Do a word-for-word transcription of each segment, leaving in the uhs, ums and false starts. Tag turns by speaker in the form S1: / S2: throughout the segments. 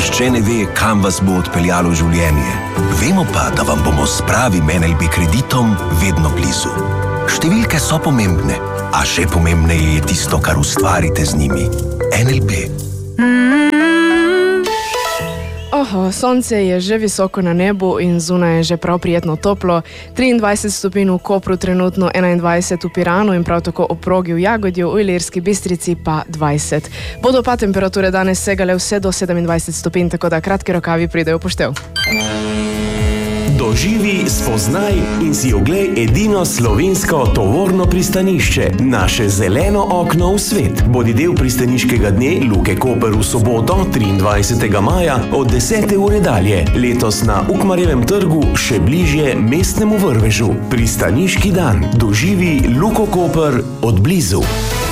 S1: nihče ne ve, kam vas bo odpeljalo življenje. Vemo pa, da vam bomo s pravim N L B kreditom vedno blizu. Številke so pomembne, a še pomembneje je tisto, kar ustvarite z njimi. N L B.
S2: Oho, sonce je že visoko na nebu in zunaj je že prav prijetno toplo. triindvajset stopinj v Kopru, trenutno enaindvajset v Piranu in prav tako ob progi v Jagodju, v Ilirski Bistrici pa dvajset. Bodo pa temperature danes segale vse do sedemindvajset stopinj, tako da kratki rokavi pridejo v poštev.
S3: Doživi, spoznaj in si oglej edino slovensko tovorno pristanišče, naše zeleno okno v svet. Bodi del pristaniškega dne Luke Koper v soboto, triindvajsetega maja od desete ure dalje. Letos na Ukmarjevem trgu, še bližje mestnemu vrvežu. Pristaniški dan. Doživi Luko Koper od blizu.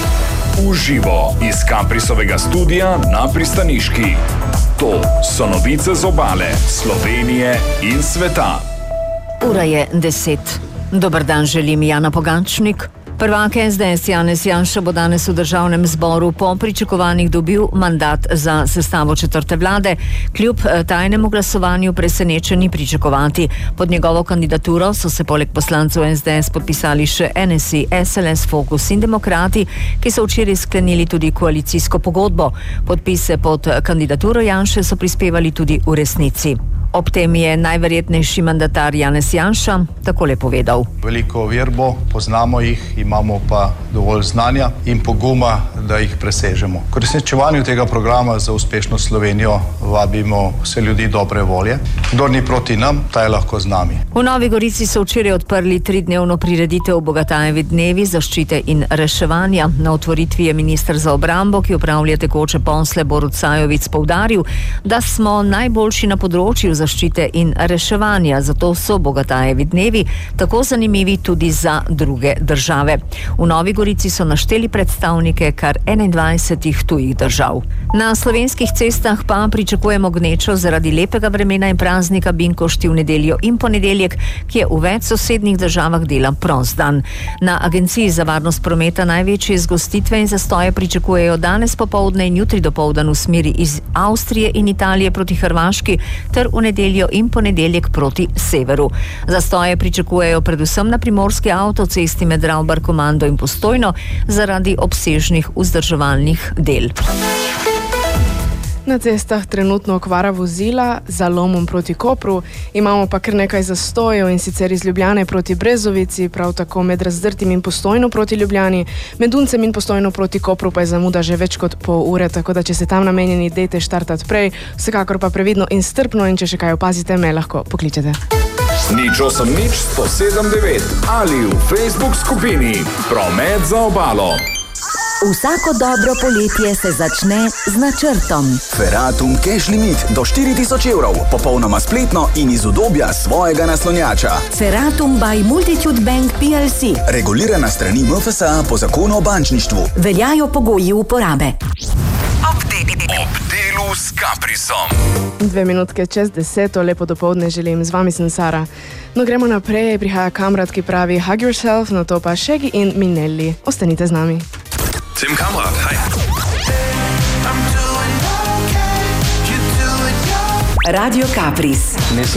S4: Uživo iz Caprisovega studia na pristaniški. To so novice z obale, Slovenije in sveta.
S5: Ura je deset. Dober dan želim, Jana Pogančnik. Prvak S D S Janez Janša bo danes v državnem zboru po pričakovanjih dobil mandat za sestavo četrte vlade. Kljub tajnemu glasovanju presenečeni pričakovati. Pod njegovo kandidaturo so se poleg poslancev S D S podpisali še N S I, S L S, Fokus in Demokrati, ki so včeraj sklenili tudi koalicijsko pogodbo. Podpise pod kandidaturo Janše so prispevali tudi v Resnici. Ob tem je najverjetnejši mandatar Janez Janša takole povedal.
S6: Veliko ovir bo, poznamo jih, imamo pa dovolj znanja in poguma, da jih presežemo. K uresničevanju tega programa za uspešno Slovenijo vabimo vse ljudi dobre volje. Kdor ni proti nam, ta je lahko z nami.
S5: V Novi Gorici so včeraj odprli tridnevno prireditev Bogatajevi dnevi zaščite in reševanja. Na otvoritvi je minister za obrambo, ki upravlja tekoče posle, Borut Sajovic, poudaril, da smo najboljši na področju zaščite in reševanja, zato so Bogatajevi dnevi tako zanimivi tudi za druge države. V Novi Gorici so našteli predstavnike kar enaindvajsetih tujih držav. Na slovenskih cestah pa pričakujemo gnečo zaradi lepega vremena in praznika Binkošti v nedeljo in ponedeljek, ki je v več sosednjih državah dela prost dan. Na Agenciji za varnost prometa največje zgostitve in zastoje pričakujejo danes popoldne in jutri dopoldan v smeri iz Avstrije in Italije proti Hrvaški ter v nedeljo in ponedeljek proti severu. Zastoje pričakujejo predvsem na primorski avtocesti med Ravbar, Komando in Postojno zaradi obsežnih vzdrževalnih del.
S2: Na cestah trenutno okvara vozila za Lomom proti Kopru, imamo pa kar nekaj zastojev in sicer iz Ljubljane proti Brezovici, prav tako med Razdrtim in Postojno proti Ljubljani, med Uncem in Postojno proti Kopru pa je zamuda že več kot pol ure, tako da če se tam namenjeni, dejte štartati prej, vsekakor pa previdno in strpno in če še kaj opazite, me lahko pokličete.
S4: Nič osem nič sto sedem devet ali v Facebook skupini Promet za obalo.
S7: Vsako dobro poletje se začne z načrtom.
S8: Ferratum Cash Limit do štiri tisoč evrov, popolnoma spletno in iz udobja svojega naslonjača.
S7: Ferratum by Multitude Bank P L C.
S8: Regulirana strani M F S A po zakonu o bančništvu.
S7: Veljajo pogoji uporabe.
S4: Ob delu s Caprisom.
S2: Dve minutke čez deseto, lepo dopoldne želim, z vami sem Sara. No, gremo naprej, prihaja Kamrat, ki pravi Hug Yourself, na to pa Shaggy in Minelli. Ostanite z nami.
S9: Tim Kamrat, hi.
S7: Radio Capris.